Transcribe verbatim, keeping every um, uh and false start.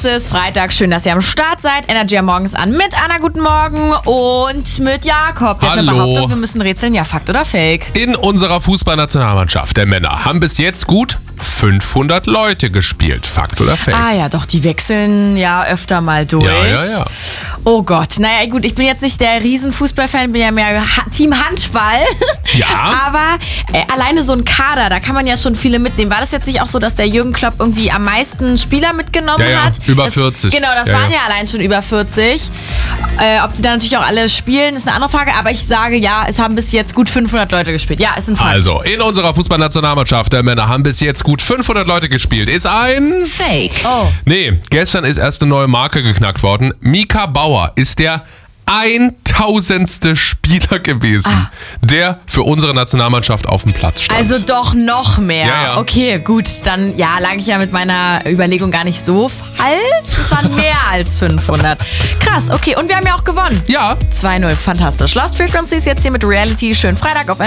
Es ist Freitag, schön, dass ihr am Start seid. Energy am Morgen ist an mit Anna, guten Morgen, und mit Jakob. Der hat eine Hallo. Behauptung, wir müssen rätseln, ja, Fakt oder Fake? In unserer Fußballnationalmannschaft der Männer haben bis jetzt gut fünfhundert Leute gespielt. Fakt oder Fake? Ah ja, doch, die wechseln ja öfter mal durch. Ja, ja, ja. Oh Gott, naja gut, ich bin jetzt nicht der Riesen-Fußballfan, bin ja mehr ha- Team Handball. Ja. Aber äh, alleine so ein Kader, da kann man ja schon viele mitnehmen. War das jetzt nicht auch so, dass der Jürgen Klopp irgendwie am meisten Spieler mitgenommen Ja, ja, hat? über das, vierzig. Genau, das Ja, waren ja. ja allein schon über vierzig. Äh, ob die dann natürlich auch alle spielen, ist eine andere Frage. Aber ich sage ja, es haben bis jetzt gut fünfhundert Leute gespielt. Ja, ist ein Fakt. Also, in unserer Fußballnationalmannschaft der Männer haben bis jetzt gut fünfhundert Leute gespielt. Ist ein... Fake. Oh. Nee, gestern ist erst eine neue Marke geknackt worden. Mika Bauer ist der tausendste Spieler gewesen, Ah. der für unsere Nationalmannschaft auf dem Platz stand. Also doch noch mehr. Ja, ja. Okay, gut, dann ja, lag ich ja mit meiner Überlegung gar nicht so falsch. Es waren mehr als fünfhundert. Krass, okay, und wir haben ja auch gewonnen. ja. zwei null, fantastisch. Lost Frequencies jetzt hier mit Reality. Schönen Freitag auf